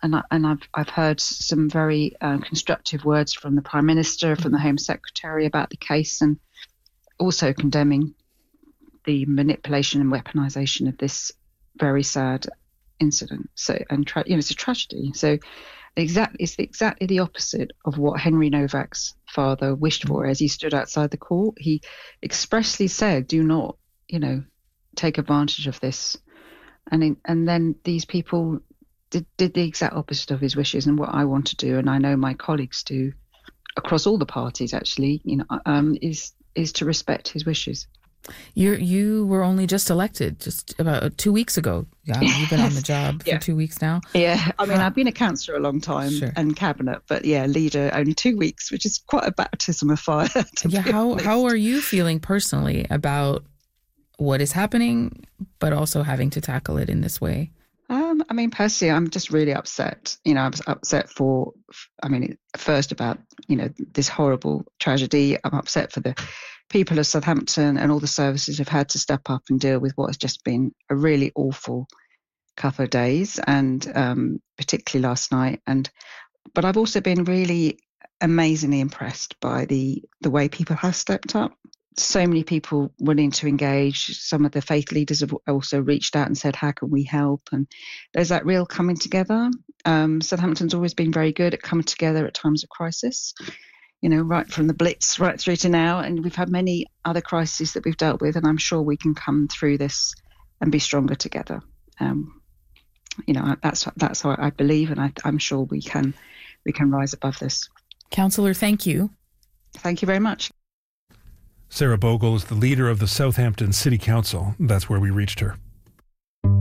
I've heard some very constructive words from the Prime Minister, from the Home Secretary about the case, and also condemning the manipulation and weaponisation of this very sad incident. So, it's a tragedy. So, it's exactly the opposite of what Henry Novak's father wished for. As he stood outside the court, he expressly said, "Do not, take advantage of this." And then these people did the exact opposite of his wishes, and what I want to do, and I know my colleagues do across all the parties actually, is to respect his wishes. You were only just elected just about 2 weeks ago. Yeah, you've been on the job for 2 weeks now. Yeah, I've been a councillor a long time and cabinet, but leader only 2 weeks, which is quite a baptism of fire. How are you feeling personally about what is happening, but also having to tackle it in this way? Personally, I'm just really upset. I was upset first about, this horrible tragedy. I'm upset for the people of Southampton and all the services have had to step up and deal with what has just been a really awful couple of days, and particularly last night. But I've also been really amazingly impressed by the way people have stepped up. So many people willing to engage. Some of the faith leaders have also reached out and said, how can we help? And there's that real coming together. Southampton's always been very good at coming together at times of crisis, right from the Blitz right through to now. And we've had many other crises that we've dealt with, and I'm sure we can come through this and be stronger together. That's how I believe, and I'm sure we can rise above this. Councillor, thank you. Thank you very much. Sarah Bogle is the leader of the Southampton City Council. That's where we reached her.